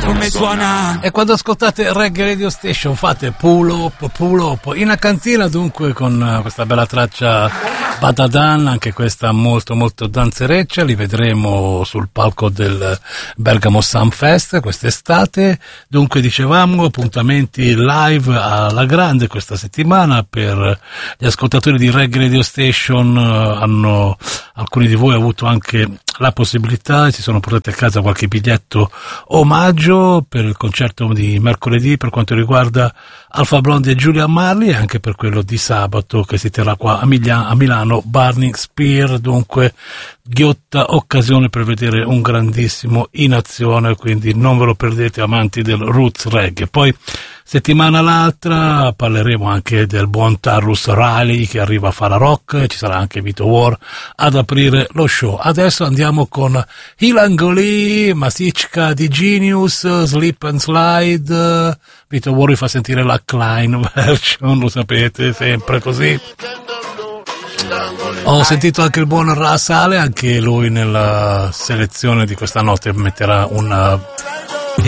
come suona. E quando ascoltate Reggae Radio Station fate pull up. In cantina dunque con questa bella traccia Badadan, anche questa molto molto danzereccia. Li vedremo sul palco del Bergamo Sun Fest quest'estate. Dunque dicevamo appuntamenti live alla grande questa settimana per gli ascoltatori di Reggae Radio Station. Hanno alcuni di voi avuto anche la possibilità, si sono portati a casa qualche biglietto omaggio per il concerto di mercoledì per quanto riguarda Alpha Blondy e Giulia Marley, e anche per quello di sabato che si terrà qua a Milano, Burning Spear. Dunque ghiotta occasione per vedere un grandissimo in azione, quindi non ve lo perdete, amanti del roots reggae. Poi settimana l'altra parleremo anche del buon Tarrus Riley che arriva a Fara Rock, ci sarà anche Vito War ad aprire lo show. Adesso andiamo con Hilangoli, Masichka di Genius, Slip and Slide. Vito War vi fa sentire la Klein version, lo sapete, sempre così. Ho sentito anche il buon Rasale, anche lui nella selezione di questa notte metterà un